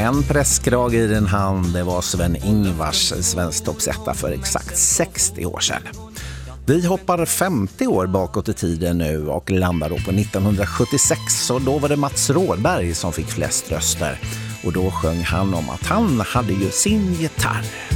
en presskrage i din hand, det var Sven-Ingvars svensktoppsetta för exakt 60 år sedan. Vi hoppar 50 år bakåt i tiden nu och landar då på 1976, och då var det Mats Rådberg som fick flest röster. Och då sjöng han om att han hade ju sin gitarr.